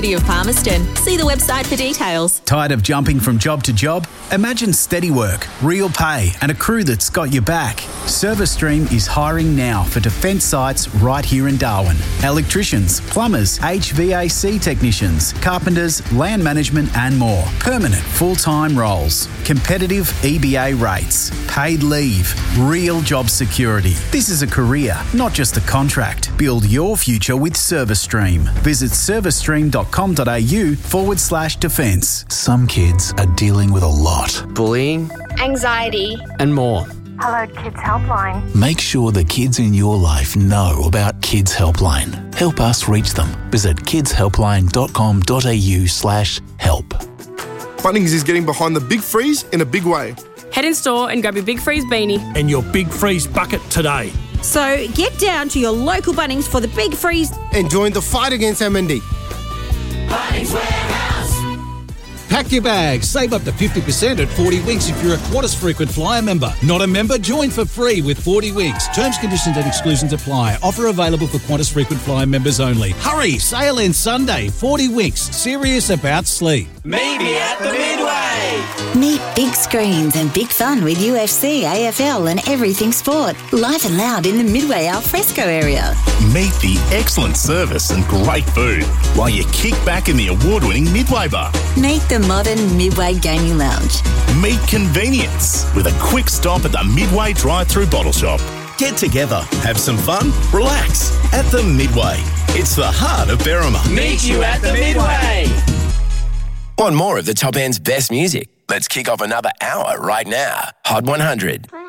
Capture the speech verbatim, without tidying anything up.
of Palmerston. See the website for details. Tired of jumping from job to job? Imagine steady work, real pay and a crew that's got your back. ServiceStream is hiring now for defence sites right here in Darwin. Electricians, plumbers, H V A C technicians, carpenters, land management and more. Permanent full-time roles. Competitive E B A rates. Paid leave. Real job security. This is a career, not just a contract. Build your future with ServiceStream. Visit servicestream.com.au forward slash defence. Some kids are dealing with a lot. Bullying, anxiety, and more. Hello Kids Helpline. Make sure the kids in your life know about Kids Helpline. Help us reach them. Visit kidshelpline.com.au slash help. Bunnings is getting behind the Big Freeze in a big way. Head in store and grab your Big Freeze beanie and your Big Freeze bucket today. So get down to your local Bunnings for the Big Freeze and join the fight against M and D. Bunnings Warehouse. Pack your bags. Save up to fifty percent at forty Winks if you're a Qantas frequent flyer member. Not a member? Join for free with forty Winks. Terms, conditions and exclusions apply. Offer available for Qantas frequent flyer members only. Hurry! Sale ends Sunday. forty Winks. Serious about sleep. Meet me at the Midway. Meet big screens and big fun with U F C, A F L and everything sport. Live and loud in the Midway alfresco area. Meet the excellent service and great food while you kick back in the award-winning Midway bar. Meet the modern Midway Gaming Lounge. Meet convenience with a quick stop at the Midway drive-through bottle shop. Get together, have some fun, relax at the Midway. It's the heart of Berrima. Meet you at the Midway. Want more of the Top End's best music? Let's kick off another hour right now. Hot one hundred.